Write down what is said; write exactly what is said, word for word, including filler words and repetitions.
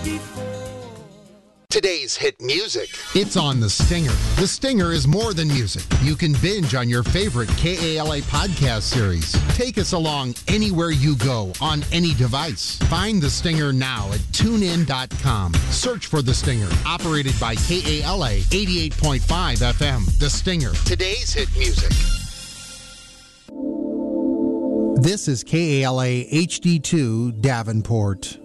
Today's hit music. It's on The Stinger. The Stinger is more than music. You can binge on your favorite K A L A podcast series. Take us along anywhere you go on any device. Find The Stinger now at tune in dot com. Search for The Stinger. Operated by K A L A eighty-eight point five F M. The Stinger. Today's hit music. This is K A L A H D two Davenport.